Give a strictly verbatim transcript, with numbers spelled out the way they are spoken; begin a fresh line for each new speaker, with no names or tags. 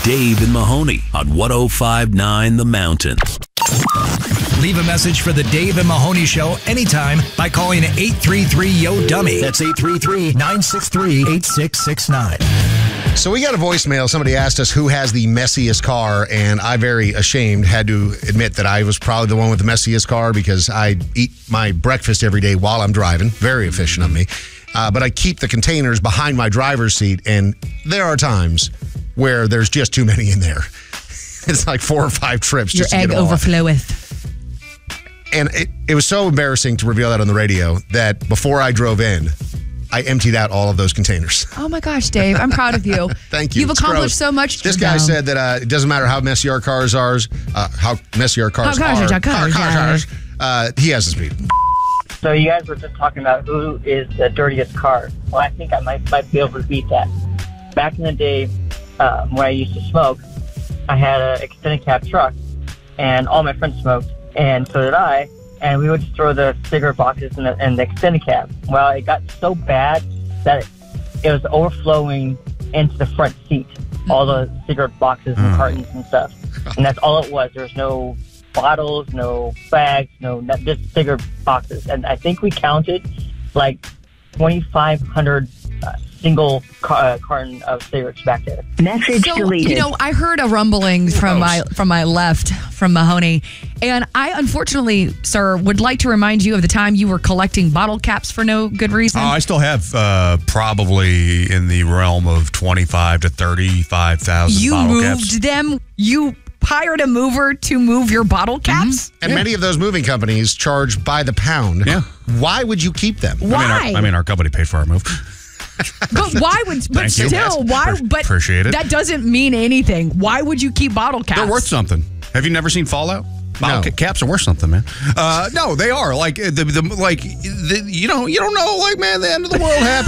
Dave and Mahoney on one oh five point nine The Mountain.
Leave a message for the Dave and Mahoney Show anytime by calling eight three three, Y O, Dummy. That's eight three three, nine six three, eight six six nine.
So we got a voicemail. Somebody asked us who has the messiest car, and I, very ashamed, had to admit that I was probably the one with the messiest car because I eat my breakfast every day while I'm driving. Very efficient of me. Uh, but I keep the containers behind my driver's seat, and there are times where there's just too many in there. It's like four or five trips
Your
just to
egg
get them off.
overfloweth.
And it, it was so embarrassing to reveal that on the radio that before I drove in, I emptied out all of those containers.
Oh my gosh, Dave, I'm proud of you.
Thank you.
You've
It's
accomplished
gross.
so much.
This guy
No.
said that uh, it doesn't matter how messy our cars are, uh, how messy our cars,
How cars
are.
are, cars
our
are.
Uh, he has the speed.
So you guys were just talking about who is the dirtiest car. Well, I think I might might be able to beat that. Back in the day, um, when I used to smoke, I had an extended cab truck, and all my friends smoked, and so did I. And we would just throw the cigarette boxes in the, in the extended cab. Well, it got so bad that it, it was overflowing into the front seat, all the cigarette boxes and cartons and stuff. And that's all it was. There was no bottles, no bags, no not just cigarette boxes. And I think we counted like twenty-five hundred uh, single car- uh, carton of cigarettes back there.
Message
So,
deleted.
you know, I heard a rumbling from my from my left, from Mahoney, and I unfortunately, sir, would like to remind you of the time you were collecting bottle caps for no good reason.
Oh, I still have uh, probably in the realm of twenty-five to thirty-five thousand
you
bottle
moved
caps.
them. You hired a mover to move your bottle caps.
And many of those moving companies charge by the pound.
Yeah.
Why would you keep them?
I mean,
Why?
our, I mean, our company paid for our move.
But why would? But
Thank you.
still, why?
Pre-
But
appreciate it.
That doesn't mean anything. Why would you keep bottle caps?
They're worth something. Have you never seen Fallout? Bottle
No.
ca- caps are worth something, man. Uh, no, they are like the, the like the, you know you don't know like man the end of the world happened.